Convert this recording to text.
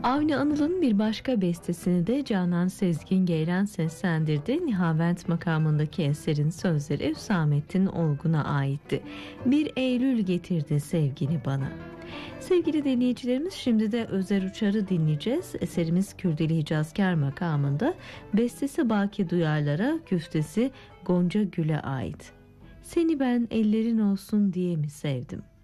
Avni Anıl'ın bir başka bestesini de Canan Sezgin Geyren seslendirdi. Nihavent makamındaki eserin sözleri Hüsamettin Olgun'a aitti. Bir Eylül getirdi sevgini bana. Sevgili dinleyicilerimiz, şimdi de Özer Uçar'ı dinleyeceğiz. Eserimiz Kürdili Hicazkar makamında, bestesi Baki Duyarlar'a, küftesi Gonca Gül'e ait. Seni ben ellerin olsun diye mi sevdim?